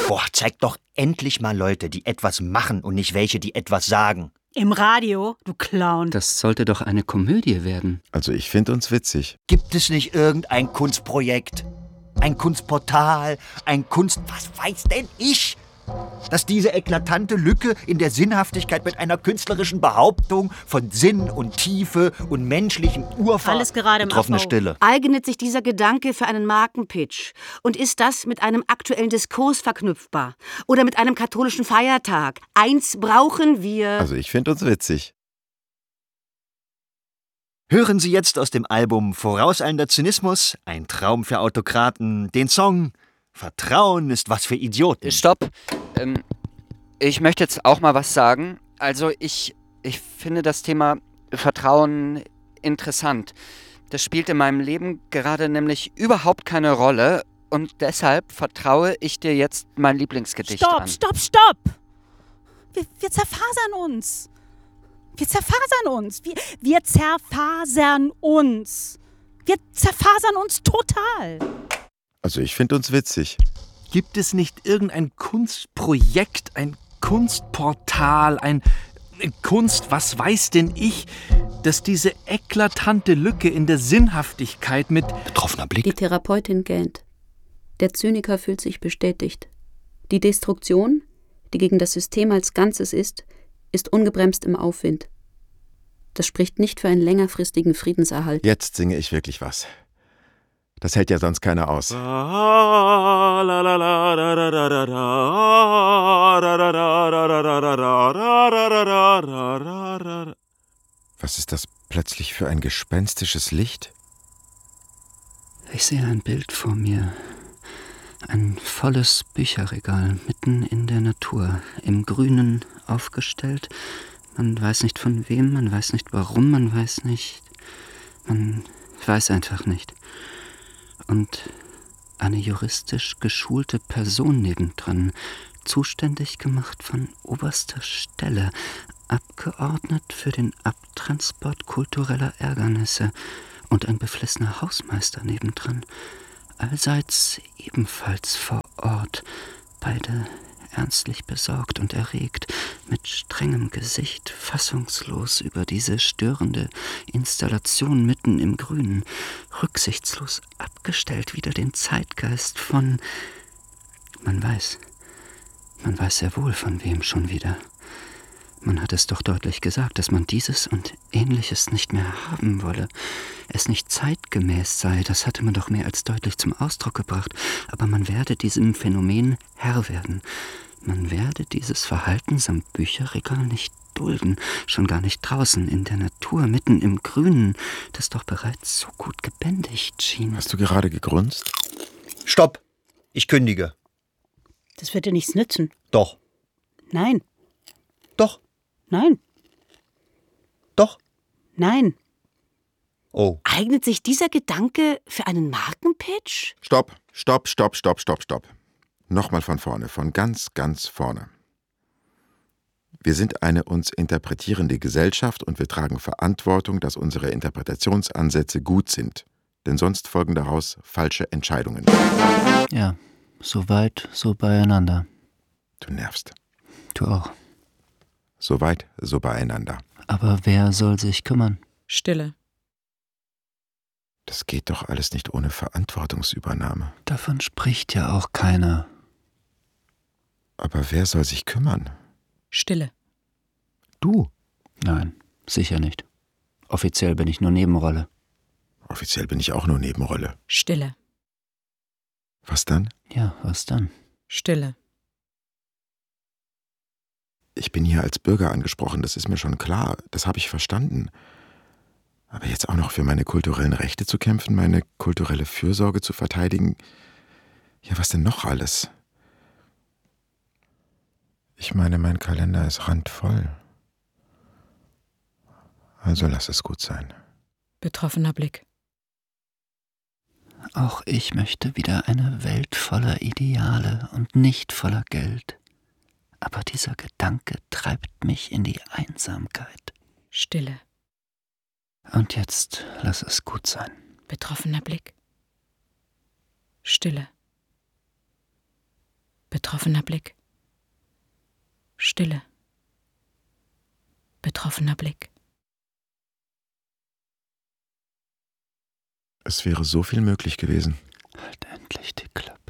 Boah, zeig doch endlich mal Leute, die etwas machen und nicht welche, die etwas sagen. Im Radio, du Clown. Das sollte doch eine Komödie werden. Also ich finde uns witzig. Gibt es nicht irgendein Kunstprojekt? Ein Kunstportal? Was weiß denn ich? Dass diese eklatante Lücke in der Sinnhaftigkeit mit einer künstlerischen Behauptung von Sinn und Tiefe und menschlichem Urvertrauen. Alles gerade im Betroffene Abbau. Stille. Eignet sich dieser Gedanke für einen Markenpitch? Und ist das mit einem aktuellen Diskurs verknüpfbar? Oder mit einem katholischen Feiertag? Eins brauchen wir. Also ich finde uns witzig. Hören Sie jetzt aus dem Album Vorauseilender Zynismus, ein Traum für Autokraten, den Song Vertrauen ist was für Idioten. Stopp. Ich möchte jetzt auch mal was sagen. Also ich finde das Thema Vertrauen interessant. Das spielt in meinem Leben gerade nämlich überhaupt keine Rolle und deshalb vertraue ich dir jetzt mein Lieblingsgedicht an. Stopp! Wir zerfasern uns. Wir zerfasern uns total. Also ich finde uns witzig. Gibt es nicht irgendein Kunstprojekt, ein Kunstportal, ein Kunst, was weiß denn ich, das diese eklatante Lücke in der Sinnhaftigkeit mit Betroffener Blick. Die Therapeutin gähnt. Der Zyniker fühlt sich bestätigt. Die Destruktion, die gegen das System als Ganzes ist ungebremst im Aufwind. Das spricht nicht für einen längerfristigen Friedenserhalt. Jetzt singe ich wirklich was. Das hält ja sonst keiner aus. Was ist das plötzlich für ein gespenstisches Licht? Ich sehe ein Bild vor mir. Ein volles Bücherregal mitten in der Natur, im Grünen aufgestellt. Man weiß nicht von wem, man weiß nicht warum, man weiß einfach nicht. Und eine juristisch geschulte Person nebendran, zuständig gemacht von oberster Stelle, abgeordnet für den Abtransport kultureller Ärgernisse und ein beflissener Hausmeister nebendran, allseits ebenfalls vor Ort, beide ernstlich besorgt und erregt, mit strengem Gesicht, fassungslos über diese störende Installation mitten im Grünen, rücksichtslos abgestellt wider den Zeitgeist von... Man weiß sehr wohl von wem schon wieder. Man hat es doch deutlich gesagt, dass man dieses und Ähnliches nicht mehr haben wolle. Es nicht zeitgemäß sei, das hatte man doch mehr als deutlich zum Ausdruck gebracht. Aber man werde diesem Phänomen Herr werden. Man werde dieses Verhalten samt Bücherregal nicht dulden, schon gar nicht draußen in der Natur, mitten im Grünen, das doch bereits so gut gebändigt schien. Hast du gerade gegrunzt? Stopp! Ich kündige. Das wird dir nichts nützen. Doch. Nein. Doch. Nein. Doch. Nein. Oh. Eignet sich dieser Gedanke für einen Markenpitch? Stopp. Nochmal von vorne, von ganz, ganz vorne. Wir sind eine uns interpretierende Gesellschaft und wir tragen Verantwortung, dass unsere Interpretationsansätze gut sind. Denn sonst folgen daraus falsche Entscheidungen. Ja, so weit, so beieinander. Du nervst. Du auch. So weit, so beieinander. Aber wer soll sich kümmern? Stille. Das geht doch alles nicht ohne Verantwortungsübernahme. Davon spricht ja auch keiner. Aber wer soll sich kümmern? Stille. Du? Nein, sicher nicht. Offiziell bin ich nur Nebenrolle. Offiziell bin ich auch nur Nebenrolle. Stille. Was dann? Ja, was dann? Stille. Ich bin hier als Bürger angesprochen, das ist mir schon klar. Das habe ich verstanden. Aber jetzt auch noch für meine kulturellen Rechte zu kämpfen, meine kulturelle Fürsorge zu verteidigen. Ja, was denn noch alles? Ich meine, mein Kalender ist randvoll. Also lass es gut sein. Betroffener Blick. Auch ich möchte wieder eine Welt voller Ideale und nicht voller Geld. Aber dieser Gedanke treibt mich in die Einsamkeit. Stille. Und jetzt lass es gut sein. Betroffener Blick. Stille. Betroffener Betroffener Blick. Stille. Betroffener Blick. Es wäre so viel möglich gewesen. Halt endlich die Klappe.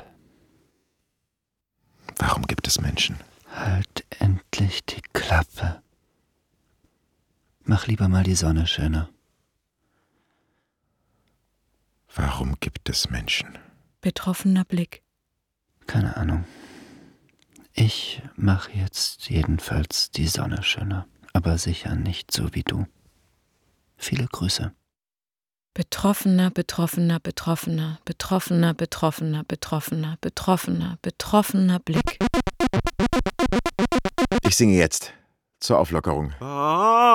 Warum gibt es Menschen? Halt endlich die Klappe. Mach lieber mal die Sonne schöner. Warum gibt es Menschen? Betroffener Blick. Keine Ahnung. Ich mach jetzt jedenfalls die Sonne schöner, aber sicher nicht so wie du. Viele Grüße. Betroffener, Betroffener, Betroffener, Betroffener, Betroffener, Betroffener, Betroffener, Betroffener Blick. Ich singe jetzt zur Auflockerung.